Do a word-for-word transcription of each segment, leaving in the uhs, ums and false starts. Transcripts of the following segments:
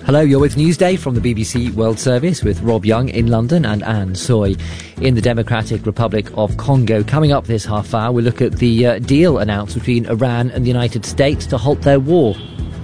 Hello, you're with Newsday from the B B C World Service with Rob Young in London and Anne Soy in the Democratic Republic of Congo. Coming up this half hour, we'll look at the uh, deal announced between Iran and the United States to halt their war.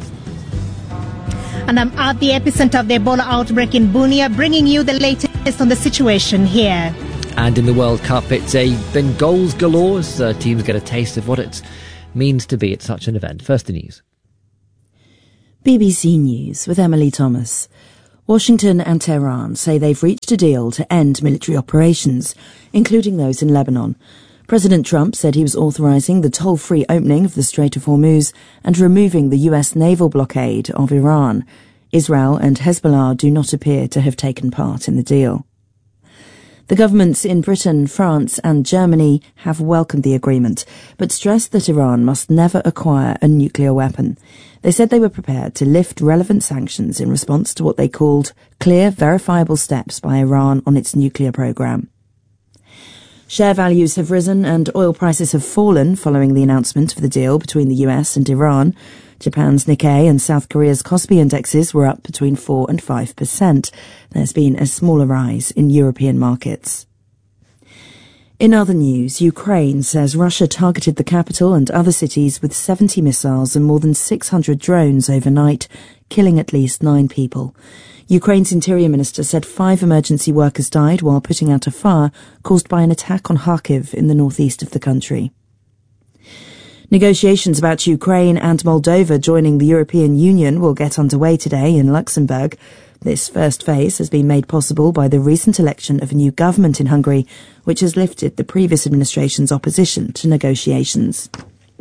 And I'm at the epicenter of the Ebola outbreak in Bunia, bringing you the latest on the situation here. And in the World Cup, it's a been goals galore as uh, teams get a taste of what it means to be at such an event. First, the news. B B C News with Emily Thomas. Washington and Tehran say they've reached a deal to end military operations, including those in Lebanon. President Trump said he was authorizing the toll-free opening of the Strait of Hormuz and removing the U S naval blockade of Iran. Israel and Hezbollah do not appear to have taken part in the deal. The governments in Britain, France and Germany have welcomed the agreement, but stressed that Iran must never acquire a nuclear weapon. They said they were prepared to lift relevant sanctions in response to what they called clear, verifiable steps by Iran on its nuclear program. Share values have risen and oil prices have fallen following the announcement of the deal between the U S and Iran. Japan's Nikkei and South Korea's Kospi indexes were up between four and five percent. There's been a smaller rise in European markets. In other news, Ukraine says Russia targeted the capital and other cities with seventy missiles and more than six hundred drones overnight, killing at least nine people. Ukraine's interior minister said five emergency workers died while putting out a fire caused by an attack on Kharkiv in the northeast of the country. Negotiations about Ukraine and Moldova joining the European Union will get underway today in Luxembourg. This first phase has been made possible by the recent election of a new government in Hungary, which has lifted the previous administration's opposition to negotiations.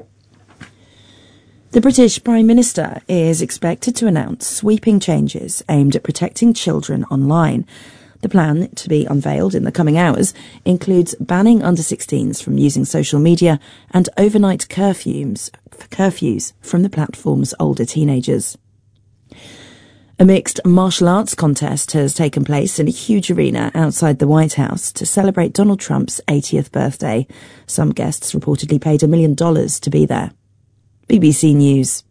The British Prime Minister is expected to announce sweeping changes aimed at protecting children online. The plan, to be unveiled in the coming hours, includes banning under sixteens from using social media and overnight curfews, curfews from the platform's older teenagers. A mixed martial arts contest has taken place in a huge arena outside the White House to celebrate Donald Trump's eightieth birthday. Some guests reportedly paid a million dollars to be there. B B C News.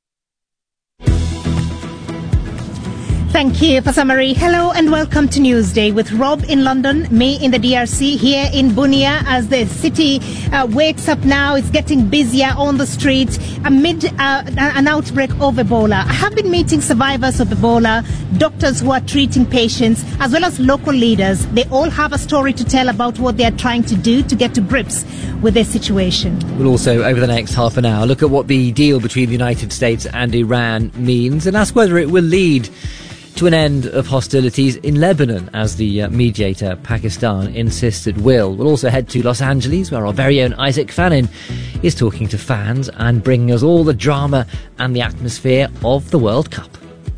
Thank you for summary. Hello and welcome to Newsday with Rob in London, me in the D R C, here in Bunia as the city uh, wakes up now. It's getting busier on the streets amid uh, an outbreak of Ebola. I have been meeting survivors of Ebola, doctors who are treating patients, as well as local leaders. They all have a story to tell about what they are trying to do to get to grips with their situation. We'll also, over the next half an hour, look at what the deal between the United States and Iran means and ask whether it will lead to an end of hostilities in Lebanon, as the uh, mediator Pakistan insists it will. We'll also head to Los Angeles, where our very own Isaac Fannin is talking to fans and bringing us all the drama and the atmosphere of the World Cup.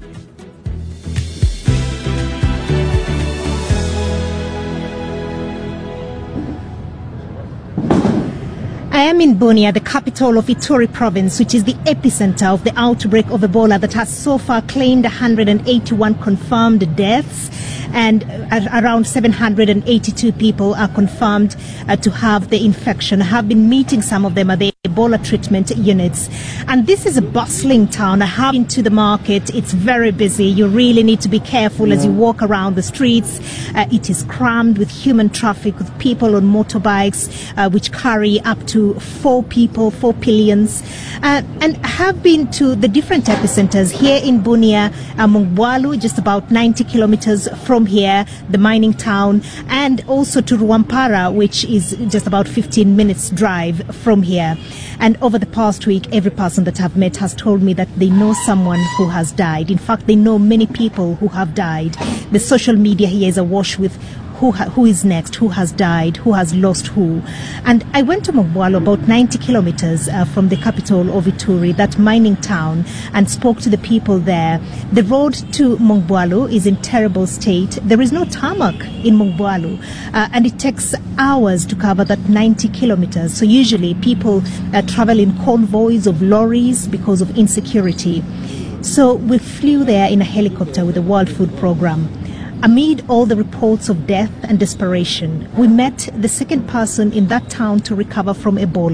I am in Bunia, the capital of Ituri province, which is the epicenter of the outbreak of Ebola that has so far claimed one hundred eighty-one confirmed deaths, and around seven hundred eighty-two people are confirmed uh, to have the infection. I have been meeting some of them at the Ebola treatment units. And this is a bustling town. I have been to the market. It's very busy. You really need to be careful as you walk around the streets. Uh, it is crammed with human traffic, with people on motorbikes, uh, which carry up to four people, four pillions. Uh, and I have been to the different epicenters here in Bunia, uh, Mongwalu, just about ninety kilometers from here, the mining town, and also to Ruampara, which is just about fifteen minutes drive from here. And over the past week, every person that I've met has told me that they know someone who has died. In fact, they know many people who have died. The social media here is awash with who ha- who is next, who has died, who has lost who. And I went to Mongwalu, about ninety kilometers uh, from the capital of Ituri, that mining town, and spoke to the people there. The road to Mongwalu is in terrible state. There is no tarmac in Mongwalu, uh, and it takes hours to cover that ninety kilometers. So usually people uh, travel in convoys of lorries because of insecurity. So we flew there in a helicopter with the World Food Programme. Amid all the reports of death and desperation, we met the second person in that town to recover from Ebola,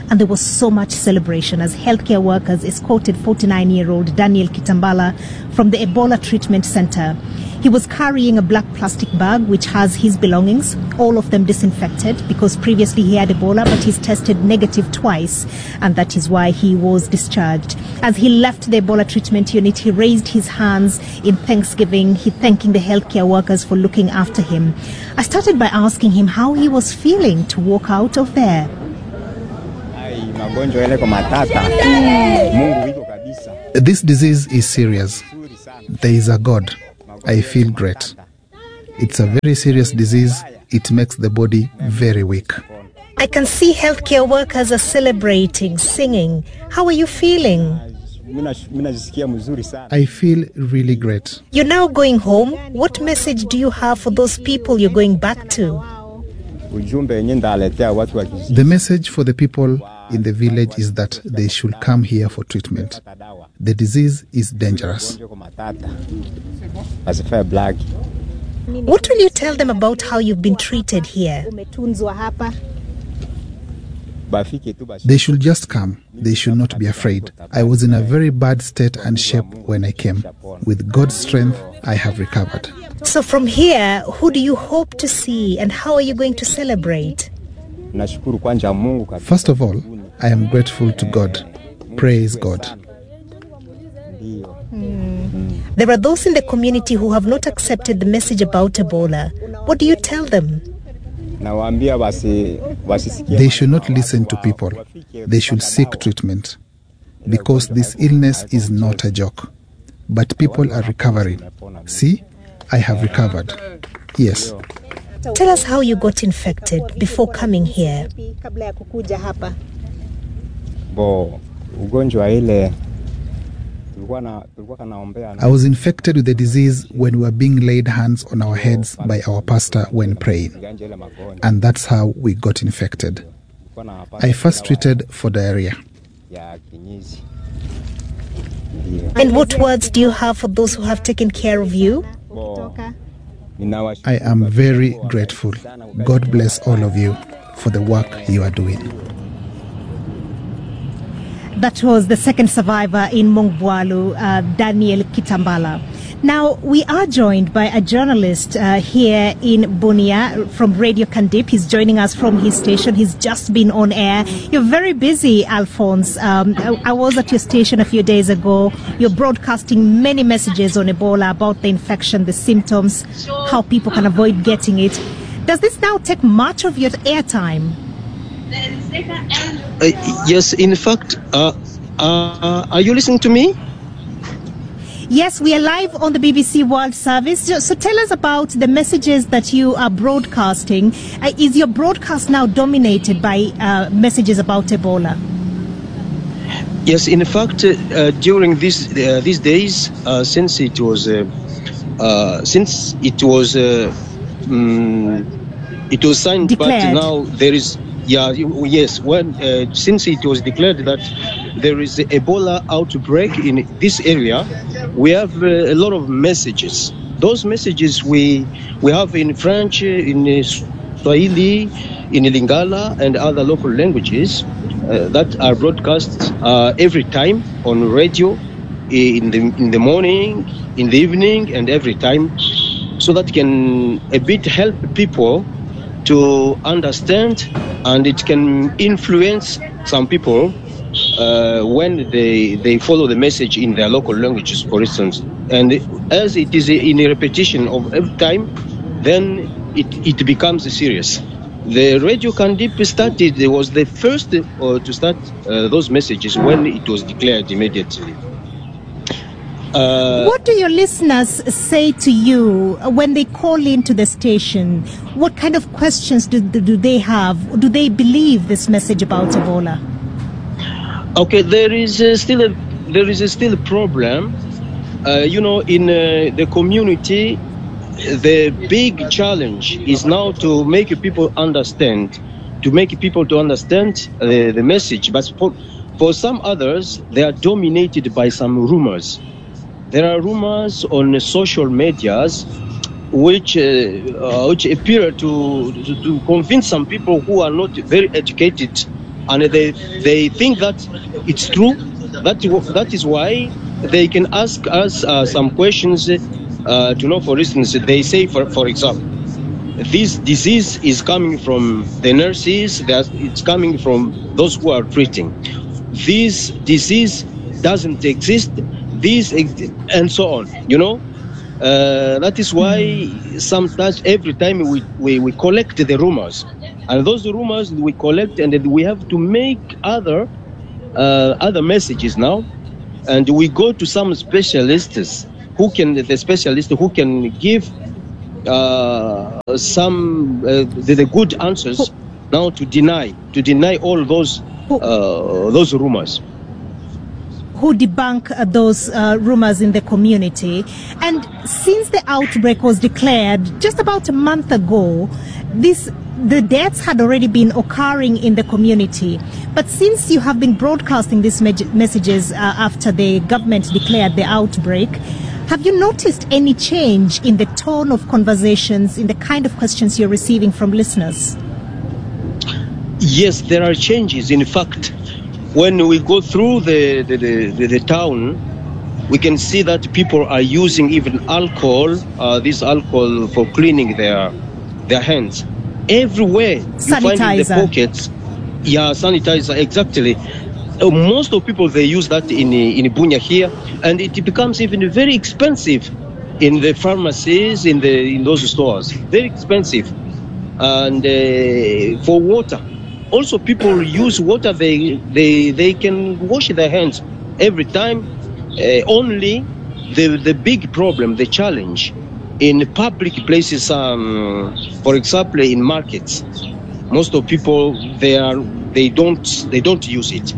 and there was so much celebration as healthcare workers escorted forty-nine-year-old Daniel Kitambala from the Ebola treatment center. He was carrying a black plastic bag which has his belongings, all of them disinfected because previously he had Ebola, but he's tested negative twice, and that is why he was discharged. As he left the Ebola treatment unit, he raised his hands in thanksgiving, he thanking the healthcare workers for looking after him. I started by asking him how he was feeling to walk out of there. This disease is serious. There is a God. I feel great. It's a very serious disease. It makes the body very weak. I can see healthcare workers are celebrating, singing. How are you feeling? I feel really great. You're now going home. What message do you have for those people you're going back to? The message for the people in the village is that they should come here for treatment. The disease is dangerous. What will you tell them about how you've been treated here? They should just come. They should not be afraid. I was in a very bad state and shape when I came. With God's strength, I have recovered. So from here, who do you hope to see and how are you going to celebrate? First of all, I am grateful to God. Praise God. Mm. There are those in the community who have not accepted the message about Ebola. What do you tell them? They should not listen to people. They should seek treatment. Because this illness is not a joke. But people are recovering. See, I have recovered. Yes. Tell us how you got infected before coming here. I was infected with the disease when we were being laid hands on our heads by our pastor when praying. And that's how we got infected. I first treated for diarrhea. And what words do you have for those who have taken care of you? I am very grateful. God bless all of you for the work you are doing. That was the second survivor in Mongbualu, uh, Daniel Kitambala. Now, we are joined by a journalist uh, here in Bunia from Radio Kandip. He's joining us from his station. He's just been on air. You're very busy, Alphonse. Um, I, I was at your station a few days ago. You're broadcasting many messages on Ebola about the infection, the symptoms, how people can avoid getting it. Does this now take much of your airtime? Uh, yes, in fact, uh, uh, are you listening to me? Yes, we are live on the B B C World Service. So, so tell us about the messages that you are broadcasting. Uh, is your broadcast now dominated by uh, messages about Ebola? Yes, in fact, uh, during these uh, these days, uh, since it was uh, uh, since it was uh, um, it was signed, declared. But now there is. Yeah, yes. When uh, since it was declared that there is an Ebola outbreak in this area, we have uh, a lot of messages. Those messages we we have in French, in Swahili, in Lingala, and other local languages uh, that are broadcast uh, every time on radio, in the in the morning, in the evening, and every time, so that can a bit help people to understand, and it can influence some people uh, when they they follow the message in their local languages, for instance. And as it is in a repetition of every time, then it, it becomes serious. The Radio Kandip started, it was the first uh, to start uh, those messages when it was declared immediately. Uh, what do your listeners say to you when they call into the station? What kind of questions do, do they have? Do they believe this message about Ebola? Okay, there is uh, still a there is a still a problem. Uh, you know, in uh, the community, the big challenge is now to make people understand, to make people to understand uh, the message. But for, for some others, they are dominated by some rumors. There are rumors on social medias which uh, uh, which appear to, to to convince some people who are not very educated and they they think that it's true. That that is why they can ask us uh, some questions uh, to know. For instance, they say, for for example, this disease is coming from the nurses. It's coming from those who are treating. This disease doesn't exist. This ex- and so on. You know, uh, that is why sometimes every time we, we, we collect the rumors, and those rumors we collect, and then we have to make other uh, other messages now, and we go to some specialists who can the specialists who can give. Uh, some uh, the, the good answers now to deny to deny all those uh, those rumors. Who debunk uh, those uh, rumors in the community. And since the outbreak was declared just about a month ago, this the deaths had already been occurring in the community. But since you have been broadcasting these me- messages uh, after the government declared the outbreak, have you noticed any change in the tone of conversations, in the kind of questions you're receiving from listeners? Yes, there are changes. In fact, when we go through the, the, the, the town, we can see that people are using even alcohol, uh, this alcohol for cleaning their their hands. Everywhere you sanitizer. Find in the pockets, yeah, sanitizer, exactly. Uh, most of people, they use that in in Bunia here, and it becomes even very expensive in the pharmacies, in the in those stores. Very expensive, and uh, for water. Also, people use water. They they they can wash their hands every time. Uh, only the the big problem, the challenge, in public places. Um, for example, in markets, most of people they are they don't they don't use it.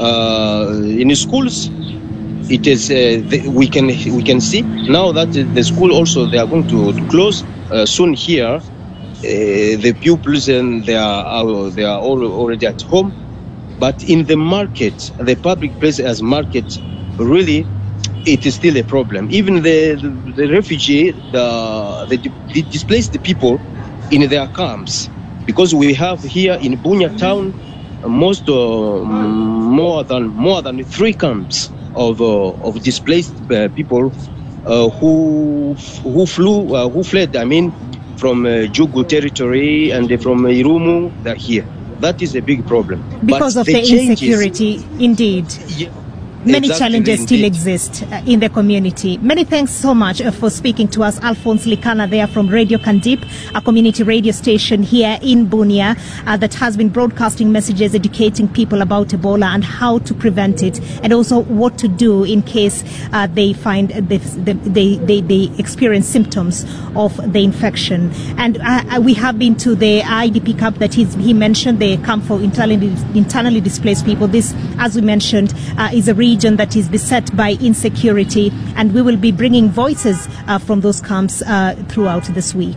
Uh, in schools, it is uh, the, we can we can see now that the school also they are going to, to close uh, soon here. Uh, the pupils and they are uh, they are all already at home, but in the market, the public place as market, really, it is still a problem. Even the the, the refugee, the, the the displaced people in their camps, because we have here in Bunia town most uh, more than more than three camps of uh, of displaced uh, people uh, who who flew uh, who fled. I mean. From uh, Jugu territory and from uh, Irumu, they're here. That is a big problem. Because but of the, the changes, insecurity, indeed. Yeah, Many exactly, challenges indeed. still exist uh, in the community. Many thanks so much uh, for speaking to us, Alphonse Likana there from Radio Kandip, a community radio station here in Bunia uh, that has been broadcasting messages, educating people about Ebola and how to prevent it, and also what to do in case uh, they find they, they, they, they experience symptoms of the infection. And uh, we have been to the I D P camp that he's, he mentioned, the camp for internally, internally displaced people. This, as we mentioned, uh, is a region that is beset by insecurity, and we will be bringing voices uh, from those camps uh, throughout this week.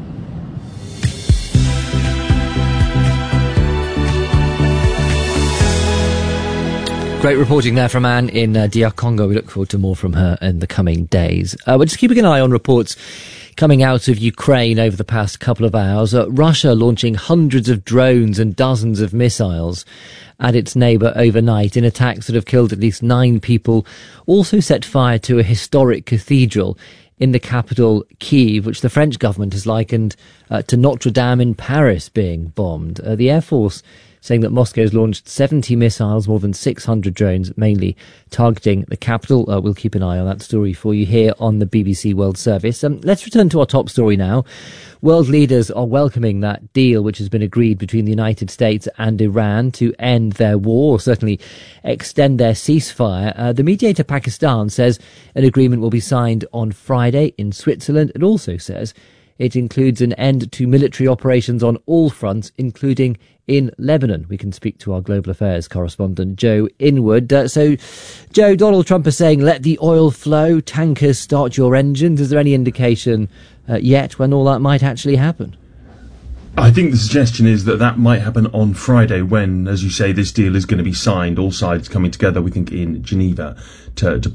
Great reporting there from Anne in uh, D R Congo. We look forward to more from her in the coming days. Uh, we're just keeping an eye on reports coming out of Ukraine over the past couple of hours. Uh, Russia launching hundreds of drones and dozens of missiles at its neighbour overnight in attacks that have killed at least nine people, also set fire to a historic cathedral in the capital, Kyiv, which the French government has likened uh, to Notre Dame in Paris being bombed. Uh, the Air Force saying that Moscow's launched seventy missiles, more than six hundred drones, mainly targeting the capital. Uh, we'll keep an eye on that story for you here on the B B C World Service. Um, let's return to our top story now. World leaders are welcoming that deal which has been agreed between the United States and Iran to end their war, or certainly extend their ceasefire. Uh, the mediator Pakistan says an agreement will be signed on Friday in Switzerland. It also says it includes an end to military operations on all fronts, including in Lebanon. We can speak to our global affairs correspondent, Joe Inwood. Uh, so, Joe, Donald Trump is saying, let the oil flow, tankers start your engines. Is there any indication uh, yet when all that might actually happen? I think the suggestion is that that might happen on Friday when, as you say, this deal is going to be signed, all sides coming together, we think, in Geneva to, to put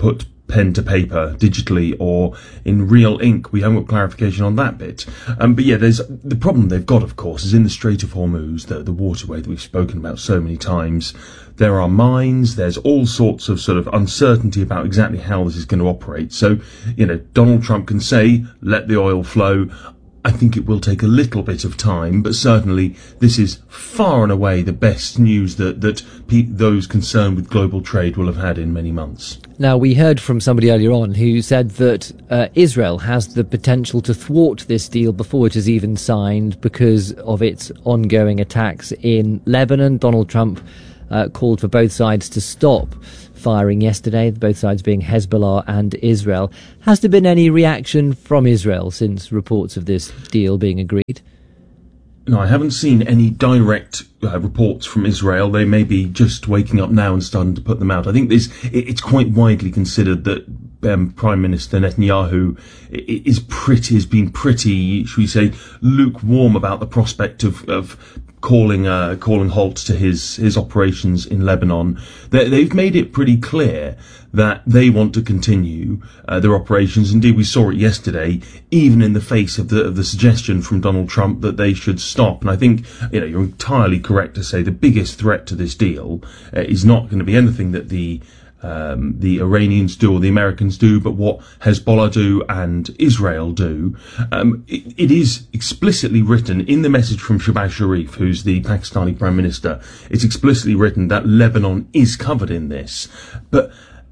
pen to paper digitally or in real ink. We haven't got clarification on that bit. Um, but yeah, there's the problem they've got, of course, is in the Strait of Hormuz, the, the waterway that we've spoken about so many times. There are mines, there's all sorts of sort of uncertainty about exactly how this is going to operate. So, you know, Donald Trump can say, let the oil flow. I think it will take a little bit of time, but certainly this is far and away the best news that, that pe- those concerned with global trade will have had in many months. Now, we heard from somebody earlier on who said that uh, Israel has the potential to thwart this deal before it is even signed because of its ongoing attacks in Lebanon. Donald Trump uh, called for both sides to stop firing yesterday, both sides being Hezbollah and Israel. Has there been any reaction from Israel since reports of this deal being agreed? No, I haven't seen any direct uh, reports from Israel. They may be just waking up now and starting to put them out. I think this, it, it's quite widely considered that um, Prime Minister Netanyahu is pretty, has been pretty, should we say, lukewarm about the prospect of, of calling uh, calling halt to his his operations in Lebanon. They, they've made it pretty clear that they want to continue uh, their operations. Indeed, we saw it yesterday, even in the face of the of the suggestion from Donald Trump that they should stop. And I think, you know, you're entirely correct to say the biggest threat to this deal uh, is not going to be anything that the Um, the Iranians do or the Americans do, but what Hezbollah do and Israel do. Um, it, it is explicitly written in the message from Shehbaz Sharif, who's the Pakistani Prime Minister. It's explicitly written that Lebanon is covered in this. But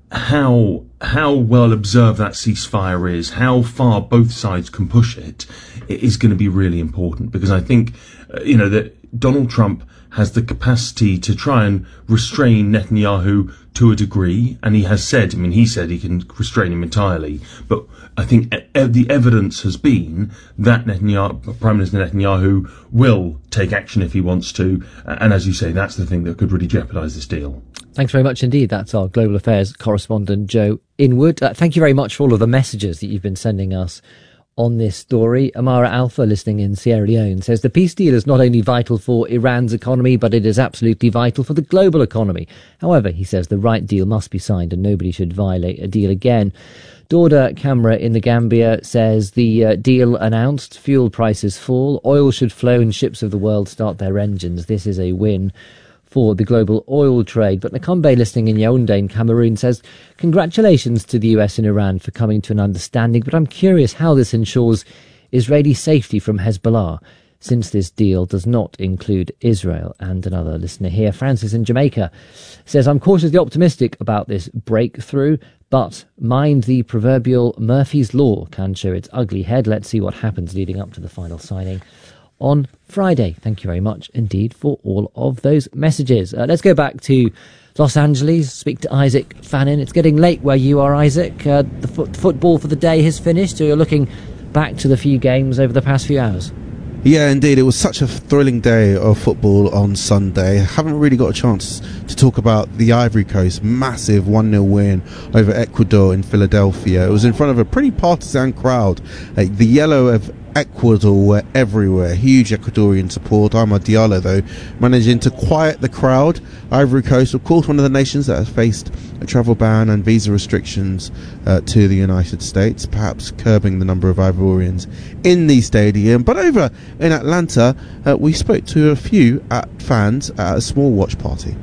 how how well observed that ceasefire is, how far both sides can push it, it is going to be really important, because I think, uh, you know, that Donald Trump has the capacity to try and restrain Netanyahu to a degree, and he has said, I mean, he said he can restrain him entirely, but I think e- the evidence has been that Netanyahu, Prime Minister Netanyahu will take action if he wants to, and as you say, that's the thing that could really jeopardise this deal. Thanks very much indeed. That's our Global Affairs correspondent, Joe Inwood. Uh, thank you very much for all of the messages that you've been sending us on this story. Amara Alpha, listening in Sierra Leone, says the peace deal is not only vital for Iran's economy, but it is absolutely vital for the global economy. However, he says the right deal must be signed and nobody should violate a deal again. Dorda Camera in the Gambia says the uh, deal announced, fuel prices fall, oil should flow and ships of the world start their engines. This is a win for the global oil trade. But Nakambe, listening in Yaoundé in Cameroon, says, congratulations to the U S and Iran for coming to an understanding, but I'm curious how this ensures Israeli safety from Hezbollah, since this deal does not include Israel. And another listener here, Francis in Jamaica, says, I'm cautiously optimistic about this breakthrough, but mind the proverbial Murphy's Law can show its ugly head. Let's see what happens leading up to the final signing on Friday. Thank you very much indeed for all of those messages. Uh, let's go back to Los Angeles, speak to Isaac Fannin. It's getting late where you are, Isaac. Uh, the fo- football for the day has finished, so you're looking back to the few games over the past few hours. Yeah, indeed. It was such a thrilling day of football on Sunday. I haven't really got a chance to talk about the Ivory Coast massive one nil win over Ecuador in Philadelphia. It was in front of a pretty partisan crowd. Uh, the yellow of Ecuador were everywhere. Huge Ecuadorian support. Amad Diallo, though, managing to quiet the crowd. Ivory Coast, of course, one of the nations that has faced a travel ban and visa restrictions uh, to the United States, perhaps curbing the number of Ivorians in the stadium. But over in Atlanta, uh, we spoke to a few at fans at a small watch party.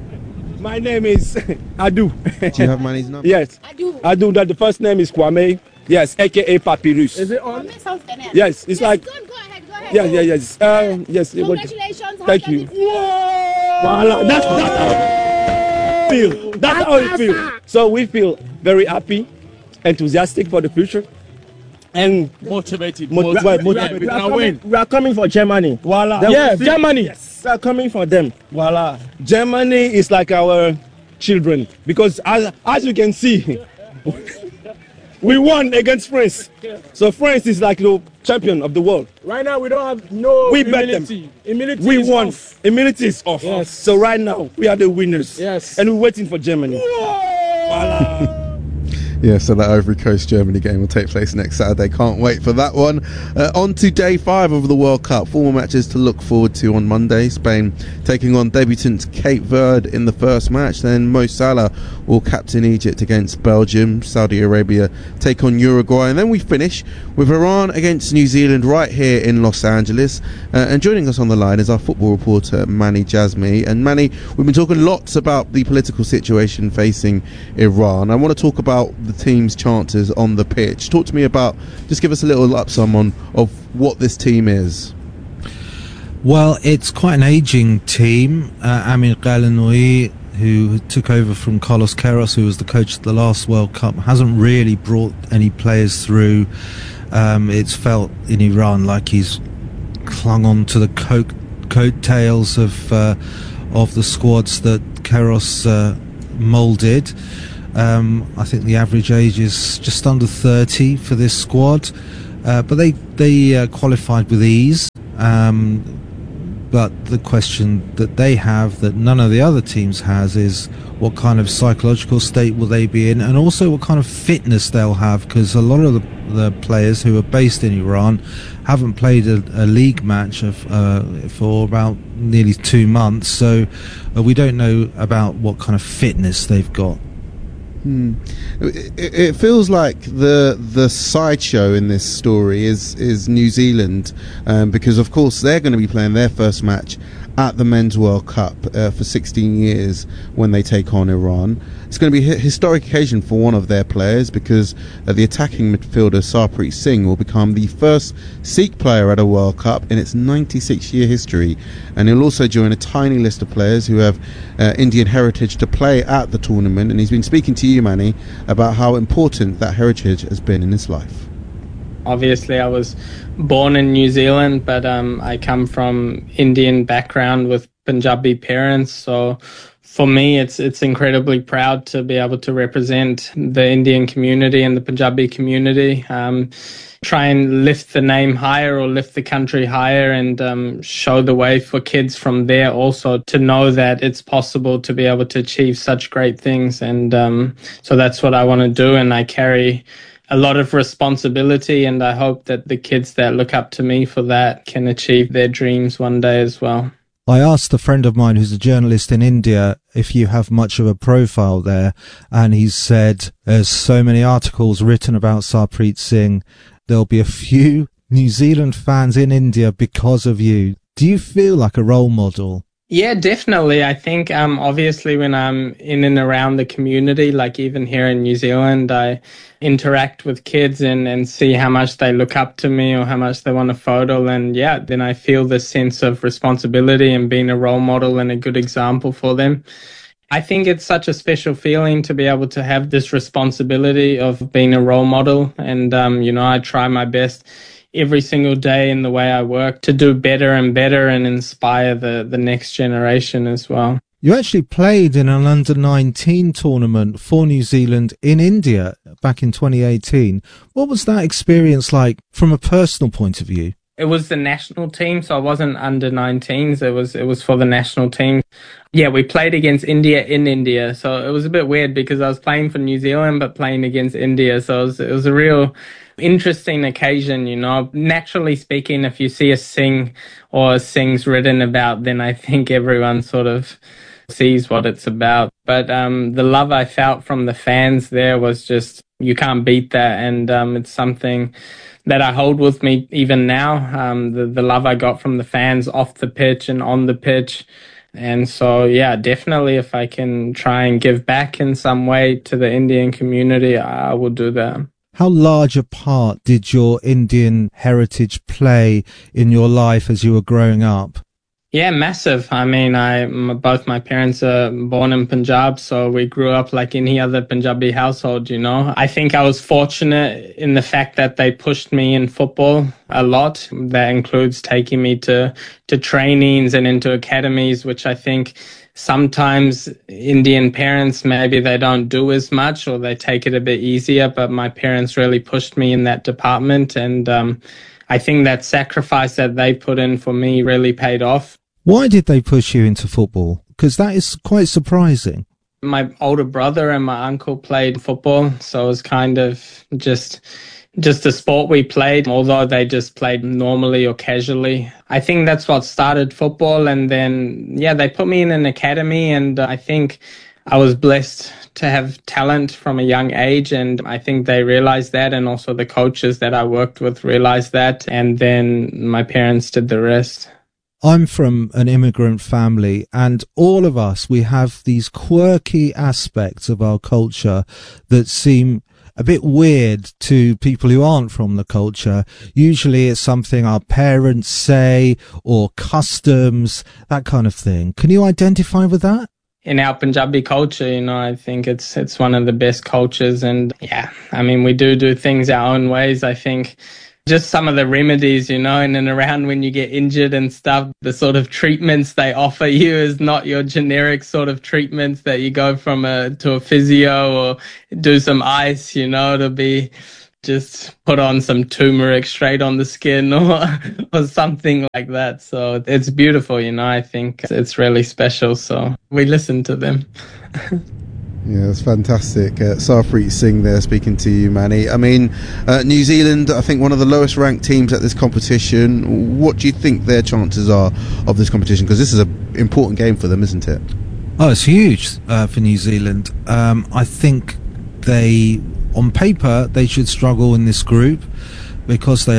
My name is Adu. Do you have Manny's number? Yes, Adu. Adu. That the first name is Kwame. Yes, aka Papyrus. Is it on? Yes, it's yes, like. Go, go ahead, go ahead. Yeah, yeah, yes. Um, yes. Congratulations. Thank you. Voila. That's, that's how we feel. That's how we feel. So we feel very happy, enthusiastic for the future, and motivated. Mot- motivated. Well, motivated. We, are coming, we are coming for Germany. Voila. Yeah, Germany. Yes. We are coming for them. Voila. Germany is like our children, because as as you can see. We won against France. So France is like the champion of the world. Right now we don't have no we humility. Bet them. Humility we is won. Off. Humility is off. Yes. So right now we are the winners. Yes. And we're waiting for Germany. Voila. Yeah, so that Ivory Coast Germany game will take place next Saturday. Can't wait for that one. Uh, on to day five of the World Cup. Four more matches to look forward to on Monday. Spain taking on debutant Cape Verde in the first match. Then Mo Salah will captain Egypt against Belgium. Saudi Arabia take on Uruguay. And then we finish with Iran against New Zealand right here in Los Angeles. Uh, and joining us on the line is our football reporter, Mani Jazmi. And Mani, we've been talking lots about the political situation facing Iran. I want to talk about the team's chances on the pitch. Talk to me about, just give us a little upsum on of what this team is. Well, it's quite an ageing team. Uh, Amir Ghalanoui, who took over from Carlos Queiroz, who was the coach at the last World Cup, hasn't really brought any players through. Um, it's felt in Iran like he's clung on to the coat coattails of uh, of the squads that Queiroz uh, moulded. Um, I think the average age is just under thirty for this squad, uh, but they they uh, qualified with ease. Um, But the question that they have that none of the other teams has is what kind of psychological state will they be in, and also what kind of fitness they'll have, because a lot of the, the players who are based in Iran haven't played a, a league match of, uh, for about nearly two months, so uh, we don't know about what kind of fitness they've got. Hmm. It, it feels like the the sideshow in this story is is New Zealand, um, because of course they're going to be playing their first match at the Men's World Cup uh, for sixteen years when they take on Iran. It's going to be a historic occasion for one of their players, because uh, the attacking midfielder Sarpreet Singh will become the first Sikh player at a World Cup in its ninety-six year history, and he'll also join a tiny list of players who have uh, Indian heritage to play at the tournament. And he's been speaking to you, Mani, about how important that heritage has been in his life. Obviously, I was born in New Zealand, but um, I come from Indian background with Punjabi parents. So for me, it's it's incredibly proud to be able to represent the Indian community and the Punjabi community. Um, try and lift the name higher, or lift the country higher, and um, show the way for kids from there also to know that it's possible to be able to achieve such great things. And um, so that's what I want to do, and I carry a lot of responsibility, and I hope that the kids that look up to me for that can achieve their dreams one day as well. I asked a friend of mine who's a journalist in India if you have much of a profile there, and he said there's so many articles written about Sarpreet Singh, there'll be a few New Zealand fans in India because of you. Do you feel like a role model? Yeah, definitely. I think um, obviously when I'm in and around the community, like even here in New Zealand, I interact with kids and, and see how much they look up to me or how much they want a photo. And yeah, then I feel this sense of responsibility and being a role model and a good example for them. I think it's such a special feeling to be able to have this responsibility of being a role model. And, um, you know, I try my best every single day in the way I work to do better and better and inspire the, the next generation as well. You actually played in an under nineteen tournament for New Zealand in India back in twenty eighteen. What was that experience like from a personal point of view? It was the national team, so I wasn't under nineteens. It was it was for the national team. Yeah, we played against India in India, so it was a bit weird because I was playing for New Zealand but playing against India. So it was, it was a real interesting occasion, you know. Naturally speaking, if you see a Singh or a Singh's written about, then I think everyone sort of sees what it's about. But um, the love I felt from the fans there was just, you can't beat that. And um, it's something that I hold with me even now, um, the, the love I got from the fans off the pitch and on the pitch. And so, yeah, definitely if I can try and give back in some way to the Indian community, I will do that. How large a part did your Indian heritage play in your life as you were growing up? Yeah, massive. I mean, I both my parents are born in Punjab, so we grew up like any other Punjabi household, you know. I think I was fortunate in the fact that they pushed me in football a lot. That includes taking me to, to trainings and into academies, which I think sometimes Indian parents, maybe they don't do as much or they take it a bit easier, but my parents really pushed me in that department. And um, I think that sacrifice that they put in for me really paid off. Why did they push you into football? Because that is quite surprising. My older brother and my uncle played football, so it was kind of just just a sport we played, although they just played normally or casually. I think that's what started football, and then, yeah, they put me in an academy, and I think I was blessed to have talent from a young age, and I think they realized that, and also the coaches that I worked with realized that, and then my parents did the rest. I'm from an immigrant family, and all of us, we have these quirky aspects of our culture that seem a bit weird to people who aren't from the culture. Usually it's something our parents say or customs, that kind of thing. Can you identify with that? In our Punjabi culture, you know, I think it's it's one of the best cultures, and yeah, I mean, we do do things our own ways. I think just some of the remedies, you know, in and around when you get injured and stuff, the sort of treatments they offer you is not your generic sort of treatments that you go from a to a physio or do some ice, you know, to be just put on some turmeric straight on the skin or or something like that. So it's beautiful, you know. I think it's really special. So we listen to them. Yeah, that's fantastic. Uh, Sarpreet Singh there speaking to you, Manny. I mean, uh, New Zealand, I think one of the lowest ranked teams at this competition. What do you think their chances are of this competition? Because this is an important game for them, isn't it? Oh, it's huge uh, for New Zealand. Um, I think they, on paper, they should struggle in this group because they